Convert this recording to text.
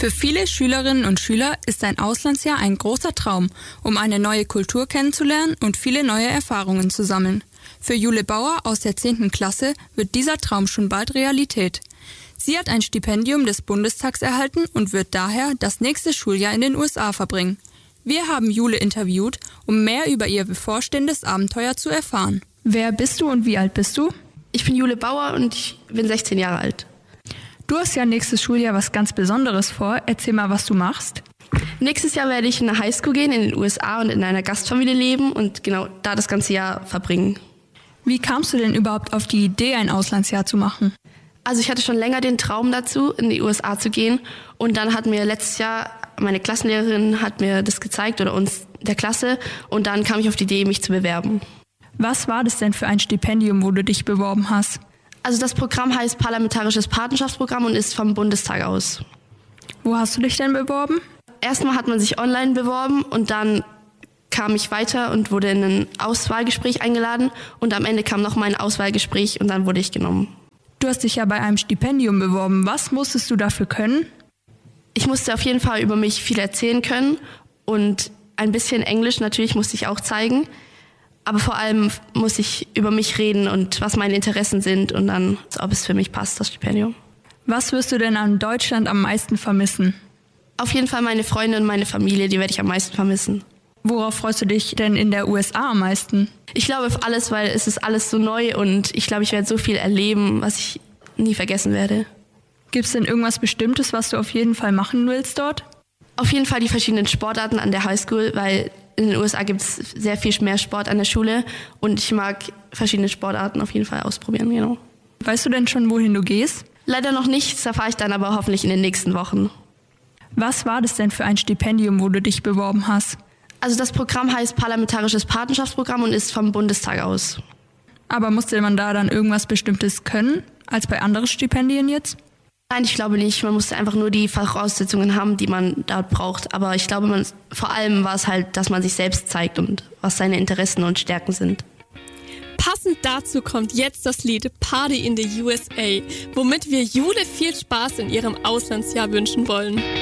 Für viele Schülerinnen und Schüler ist ein Auslandsjahr ein großer Traum, um eine neue Kultur kennenzulernen und viele neue Erfahrungen zu sammeln. Für Jule Bauer aus der 10. Klasse wird dieser Traum schon bald Realität. Sie hat ein Stipendium des Bundestags erhalten und wird daher das nächste Schuljahr in den USA verbringen. Wir haben Jule interviewt, um mehr über ihr bevorstehendes Abenteuer zu erfahren. Wer bist du und wie alt bist du? Ich bin Jule Bauer und ich bin 16 Jahre alt. Du hast ja nächstes Schuljahr was ganz Besonderes vor. Erzähl mal, was du machst. Nächstes Jahr werde ich in eine Highschool gehen in den USA und in einer Gastfamilie leben und genau da das ganze Jahr verbringen. Wie kamst du denn überhaupt auf die Idee, ein Auslandsjahr zu machen? Also ich hatte schon länger den Traum dazu, in die USA zu gehen. Und dann hat mir letztes Jahr meine Klassenlehrerin hat mir das gezeigt oder uns der Klasse. Und dann kam ich auf die Idee, mich zu bewerben. Was war das denn für ein Stipendium, wo du dich beworben hast? Also das Programm heißt Parlamentarisches Patenschaftsprogramm und ist vom Bundestag aus. Wo hast du dich denn beworben? Erstmal hat man sich online beworben und dann kam ich weiter und wurde in ein Auswahlgespräch eingeladen. Und am Ende kam noch mal ein Auswahlgespräch und dann wurde ich genommen. Du hast dich ja bei einem Stipendium beworben. Was musstest du dafür können? Ich musste auf jeden Fall über mich viel erzählen können und ein bisschen Englisch natürlich musste ich auch zeigen. Aber vor allem muss ich über mich reden und was meine Interessen sind und dann, ob es für mich passt, das Stipendium. Was wirst du denn an Deutschland am meisten vermissen? Auf jeden Fall meine Freunde und meine Familie, die werde ich am meisten vermissen. Worauf freust du dich denn in der USA am meisten? Ich glaube auf alles, weil es ist alles so neu und ich glaube, ich werde so viel erleben, was ich nie vergessen werde. Gibt es denn irgendwas Bestimmtes, was du auf jeden Fall machen willst dort? Auf jeden Fall die verschiedenen Sportarten an der Highschool, weil in den USA gibt es sehr viel mehr Sport an der Schule und ich mag verschiedene Sportarten auf jeden Fall ausprobieren, genau. Weißt du denn schon, wohin du gehst? Leider noch nicht, das erfahre ich dann aber hoffentlich in den nächsten Wochen. Was war das denn für ein Stipendium, wo du dich beworben hast? Also das Programm heißt Parlamentarisches Patenschaftsprogramm und ist vom Bundestag aus. Aber musste man da dann irgendwas Bestimmtes können, als bei anderen Stipendien jetzt? Nein, ich glaube nicht. Man musste einfach nur die Voraussetzungen haben, die man dort braucht. Aber ich glaube, vor allem war es halt, dass man sich selbst zeigt und was seine Interessen und Stärken sind. Passend dazu kommt jetzt das Lied Party in the USA, womit wir Jule viel Spaß in ihrem Auslandsjahr wünschen wollen.